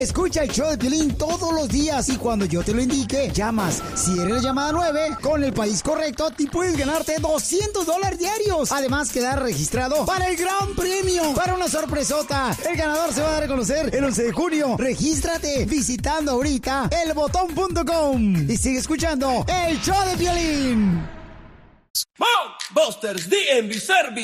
Escucha el show de Piolín todos los días y cuando yo te lo indique, llamas. Si eres la llamada 9, con el país correcto, te puedes ganarte $200 diarios. Además, quedar registrado para el gran premio, para una sorpresota. El ganador se va a dar a conocer el 11 de junio. Regístrate visitando ahorita elbotón.com y sigue escuchando el show de Piolín. Busters DMV Service.